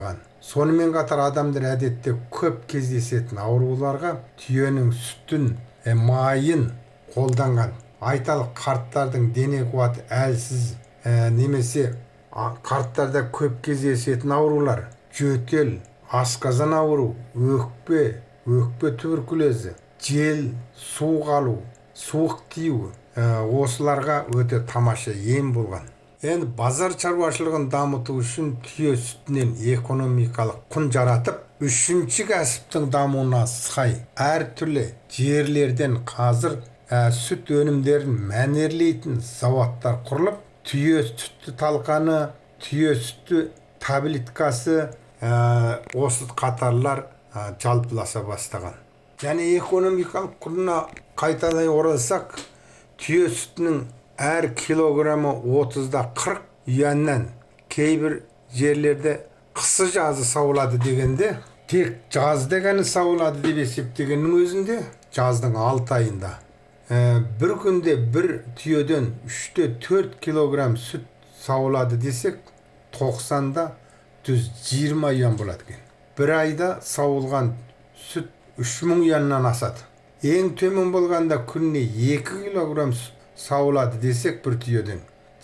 Сонымен қатар адамдар әдетте көп кездесетін ауруларға түйенің сүтін, майын қолданған. Айталық қарттардың дене қуаты әлсіз немесе қарттарда көп кездесетін аурулар: жөтел, асқазан ауру, өкпе туберкулезі, жел, суық алу, суық тию осыларға өте тамаша ем болған. Енді базар шаруашылығын дамыту үшін түйе сүтінен экономикалық құн жаратып, үшінші кәсіптің дамуына сай әртүрлі жерлерден қазір сүт өнімдерін мәнерлейтін зауыттар құрылып, түйе сүті талқаны, түйе сүті таблеткасы осы қатарлар жалпыласа бастаған. Және экономикалық құнына қайталай оралсақ, түйе сүтінің әр килограммы 30-40 юаньнан, кейбір жерлерде қысы жазы сауылады дегенде, тек жазда ғана сауылады деп есептегеннің өзінде жаздың 6 айында бір күнде бір түйеден 3-4 килограмм сүт сауылады десек, 90-да 120 юан болады екен. Бір айда сауылған сүт 3000 юаннан асады. Ең төмен болғанда күніне 2 килограмм сауылады десек, бір түйеден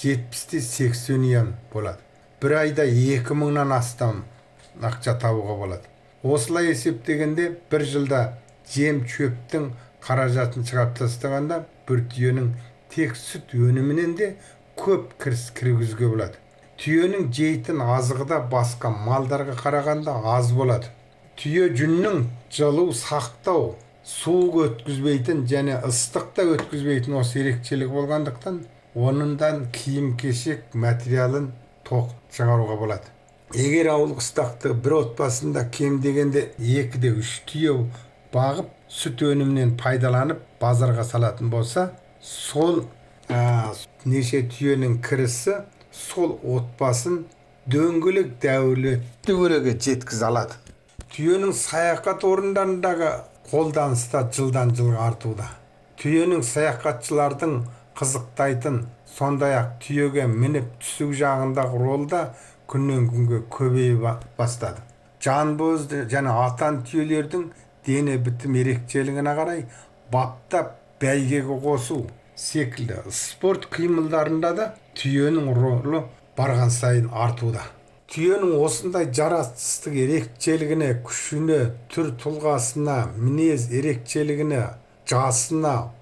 70-80 юан болады. Бір айда 2000-нан астам ақша табуға болады. Осылай есептегенде, бір жылда жем шөптің қаражатын шығарып тастағанда, бір түйенің тек сүт өнімінен де көп кіріс кіргізуге болады. Түйенің жейтін азығы да басқа малдарға қарағанда аз болады. Түйе жүннің жылу сақтау, суық өткізбейтін және ыстық та өткізбейтін осы ерекшелігі болғандықтан, оныңдан киім-кешек материалын тоқ шығаруға болады. Егер ауыл қыстақты бір отбасында кем дегенде 2-3 түйе бағып, сүт өнімінен пайдаланып базарға салатын болса, сол неше түйенің кірісі сол отбасын дөңгелек дәулетті өреге жеткізе алады. Түйенің саяхат орындарындағы қолданыста жылдан жылға артуда. Түйенің саяхатшылардың қызықтайтын, сондай-ақ түйеге мініп түсу жағындағы ролда күннен күнге көбейіп бастады. Жанбозды және атан түйелердің дене бітім ерекшелігіне қарай баптап бәйгеге қосу секілді спорт қимылдарында да түйенің ролі барған сайын артуда. Түйенің осындай жаратылыстық ерекшелігіне, күшіне, түр тұлғасына, мінез ерекшелігіне, жасына,